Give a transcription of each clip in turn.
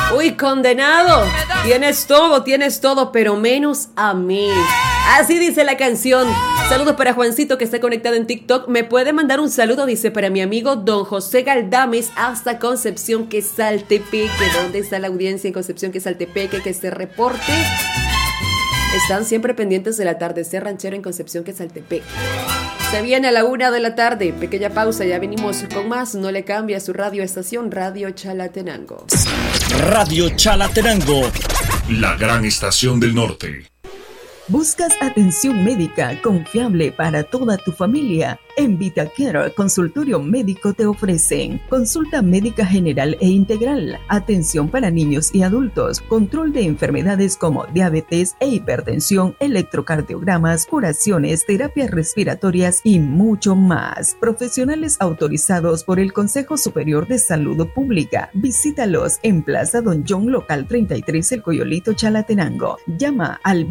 Uy, condenado, tienes todo, pero menos a mí. Así dice la canción. Saludos para Juancito, que está conectado en TikTok. Me puede mandar un saludo, dice, para mi amigo Don José Galdames hasta Concepción, Quesaltepeque. ¿Dónde está la audiencia en Concepción, Quesaltepeque? Que se reporte. Están siempre pendientes del atardecer ranchero en Concepción, Quesaltepeque. Se viene a la 1 de la tarde. Pequeña pausa, ya venimos con más. No le cambia a su radioestación, Radio Chalatenango. Radio Chalatenango, la gran estación del norte. ¿Buscas atención médica confiable para toda tu familia? En VitaCare Consultorio Médico te ofrecen consulta médica general e integral, atención para niños y adultos, control de enfermedades como diabetes e hipertensión, electrocardiogramas, curaciones, terapias respiratorias y mucho más. Profesionales autorizados por el Consejo Superior de Salud Pública. Visítalos en Plaza Don John, local 33, El Coyolito, Chalatenango. Llama al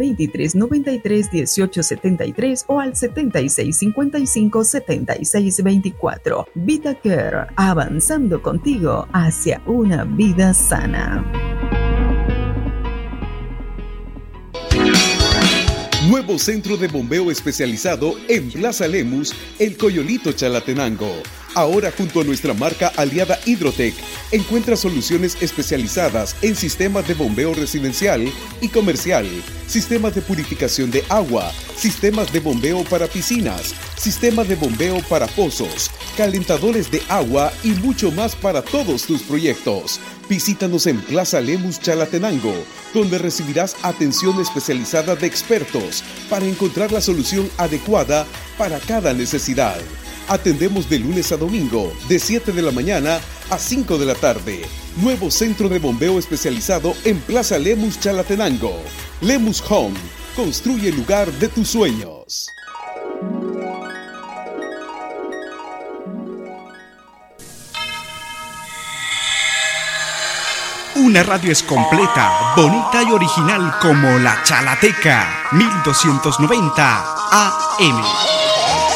2393-1873 o al 7655-7624. VitaCare, avanzando contigo hacia una vida sana. Nuevo centro de bombeo especializado en Plaza Lemus, El Coyolito, Chalatenango. Ahora junto a nuestra marca aliada Hidrotec, encuentra soluciones especializadas en sistemas de bombeo residencial y comercial, sistemas de purificación de agua, sistemas de bombeo para piscinas, sistemas de bombeo para pozos, calentadores de agua y mucho más para todos tus proyectos. Visítanos en Plaza Lemus, Chalatenango, donde recibirás atención especializada de expertos para encontrar la solución adecuada para cada necesidad. Atendemos de lunes a domingo, de 7 de la mañana a 5 de la tarde. Nuevo centro de bombeo especializado en Plaza Lemus, Chalatenango. Lemus Home, construye el lugar de tus sueños. Una radio es completa, bonita y original como la Chalateca, 1290 AM.